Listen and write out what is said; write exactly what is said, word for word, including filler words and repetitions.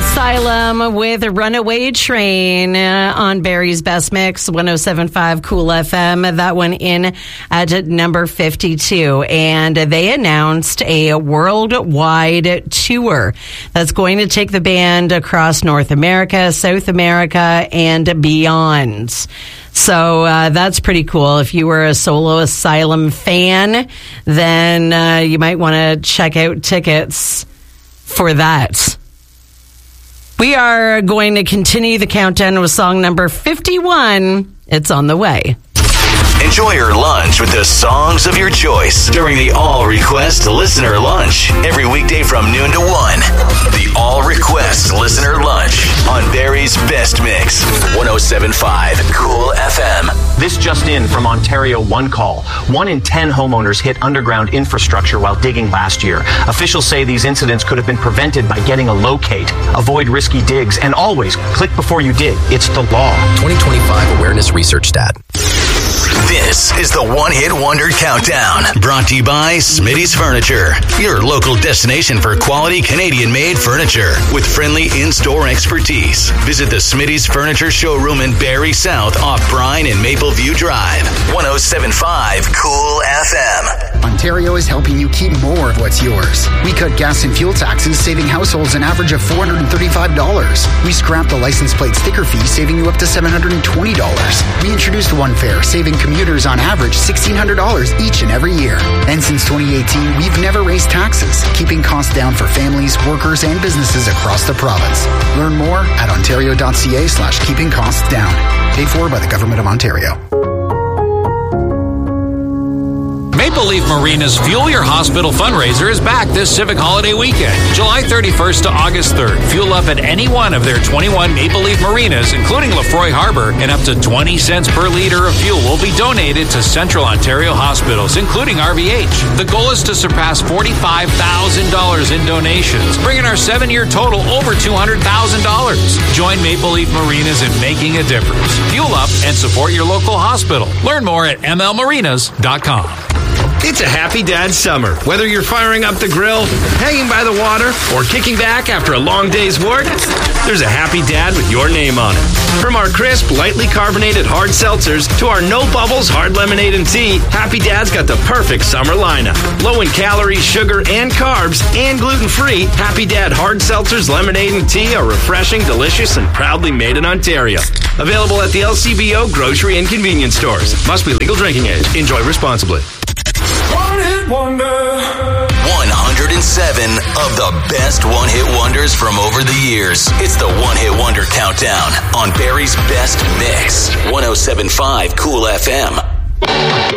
Asylum with a Runaway Train uh, on Barry's Best Mix, one oh seven point five Cool F M. That one in at number fifty-two. And they announced a worldwide tour that's going to take the band across North America, South America, and beyond. So uh, that's pretty cool. If you were a Solo Asylum fan, then uh, you might want to check out tickets for that. We are going to continue the countdown with song number fifty-one. It's on the way. Enjoy your lunch with the songs of your choice during the All Request Listener Lunch. Every weekday from noon to one. The All Request Listener Lunch on Barry's Best Mix. one oh seven point five Cool F M. This just in from Ontario One Call. One in ten homeowners hit underground infrastructure while digging last year. Officials say these incidents could have been prevented by getting a locate. Avoid risky digs and always click before you dig. It's the law. twenty twenty-five Awareness Research Stat. This is the One Hit Wonder Countdown, brought to you by Smitty's Furniture, your local destination for quality Canadian-made furniture with friendly in-store expertise. Visit the Smitty's Furniture showroom in Barrie South off Bryan and Mapleview Drive. one oh seven point five Cool F M. Ontario is helping you keep more of what's yours. We cut gas and fuel taxes, saving households an average of four hundred thirty-five dollars. We scrapped the license plate sticker fee, saving you up to seven hundred twenty dollars. We introduced One Fare, saving commuters on average sixteen hundred dollars each and every year. And since twenty eighteen, we've never raised taxes, keeping costs down for families, workers, and businesses across the province. Learn more at ontario.ca slash keeping costs down. Paid for by the Government of Ontario. Maple Leaf Marina's Fuel Your Hospital fundraiser is back this civic holiday weekend, July thirty-first to August third. Fuel up at any one of their twenty-one Maple Leaf Marinas, including Lefroy Harbor, and up to twenty cents per liter of fuel will be donated to Central Ontario hospitals, including R V H. The goal is to surpass forty-five thousand dollars in donations, bringing our seven-year total over two hundred thousand dollars. Join Maple Leaf Marinas in making a difference. Fuel up and support your local hospital. Learn more at m l marinas dot com. It's a happy dad summer. Whether you're firing up the grill, hanging by the water, or kicking back after a long day's work, there's a happy dad with your name on it. From our crisp, lightly carbonated hard seltzers to our no bubbles hard lemonade and tea, Happy Dad's got the perfect summer lineup. Low in calories, sugar, and carbs, and gluten-free, Happy Dad hard seltzers, lemonade, and tea are refreshing, delicious, and proudly made in Ontario. Available at the L C B O grocery and convenience stores. Must be legal drinking age. Enjoy responsibly. One Hit Wonder. one hundred seven of the best One Hit Wonders from over the years. It's the One Hit Wonder Countdown on Barry's Best Mix. one oh seven point five Cool F M.